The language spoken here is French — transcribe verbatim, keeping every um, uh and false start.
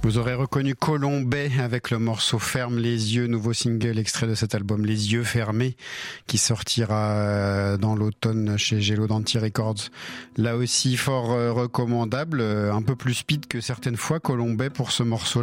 Vous aurez reconnu Colombay avec le morceau Ferme les yeux, nouveau single extrait de cet album Les yeux fermés qui sortira dans l'automne chez Gélo Danti Records. Là aussi fort recommandable, un peu plus speed que certaines fois Colombay pour ce morceau.